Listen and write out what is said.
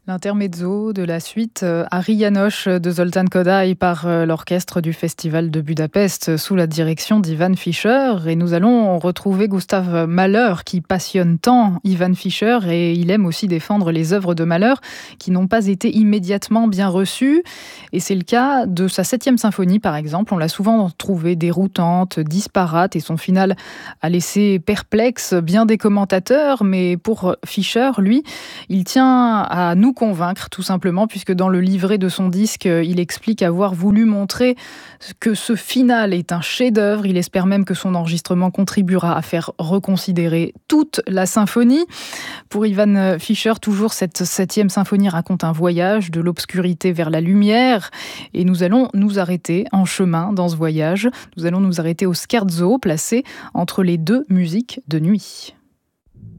L'intermezzo de la suite Ari János de Zoltán Kodály par l'orchestre du Festival de Budapest sous la direction d'Ivan Fischer. Et nous allons retrouver Gustav Mahler qui passionne tant Ivan Fischer et il aime aussi défendre les œuvres de Mahler qui n'ont pas été immédiatement bien reçues. Et c'est le cas de sa 7e symphonie par exemple. On l'a souvent trouvée déroutante, disparate et son final a laissé perplexe bien des commentateurs. Mais pour Fischer, lui, il tient à nous convaincre tout simplement puisque dans le livret de son disque, il explique avoir voulu montrer que ce final est un chef-d'œuvre. Il espère même que son enregistrement contribuera à faire reconsidérer toute la symphonie. Pour Ivan Fischer, toujours cette 7e symphonie raconte un voyage de l'obscurité vers la lumière et nous allons nous arrêter en chemin dans ce voyage. Nous allons nous arrêter au scherzo placé entre les deux musiques de nuit.